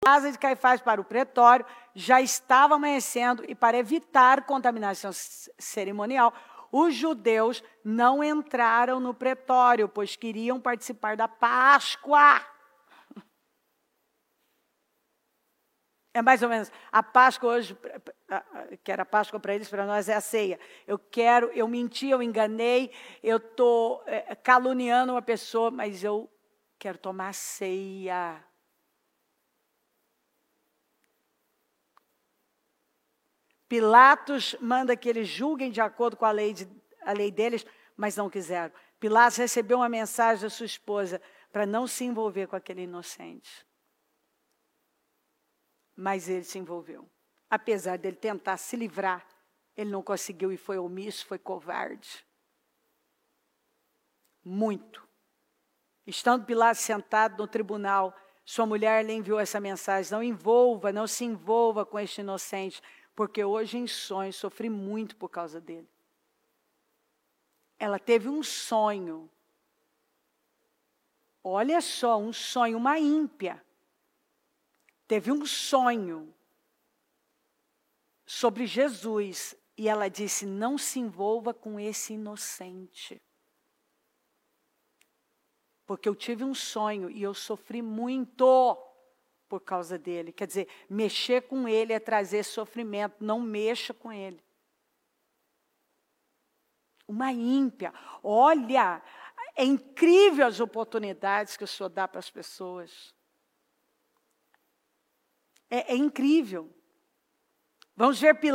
casa de Caifás para o pretório, já estava amanhecendo e para evitar contaminação cerimonial, os judeus não entraram no pretório, pois queriam participar da Páscoa. É mais ou menos, a Páscoa hoje, que era a Páscoa para eles, para nós é a ceia. Eu menti, eu enganei, eu estou caluniando uma pessoa, mas eu quero tomar ceia. Pilatos manda que eles julguem de acordo com a lei deles, mas não quiseram. Pilatos recebeu uma mensagem da sua esposa para não se envolver com aquele inocente. Mas ele se envolveu. Apesar dele tentar se livrar, ele não conseguiu e foi omisso, foi covarde. Muito. Estando Pilatos sentado no tribunal, sua mulher lhe enviou essa mensagem: não se envolva com este inocente, porque hoje em sonho sofri muito por causa dele. Ela teve um sonho. Olha só, um sonho, uma ímpia. Teve um sonho sobre Jesus e ela disse: não se envolva com esse inocente. Porque eu tive um sonho e eu sofri muito por causa dele. Quer dizer, mexer com ele é trazer sofrimento, não mexa com ele. Uma ímpia. Olha, é incrível as oportunidades que o Senhor dá para as pessoas. É incrível. Vamos ver Pilatos.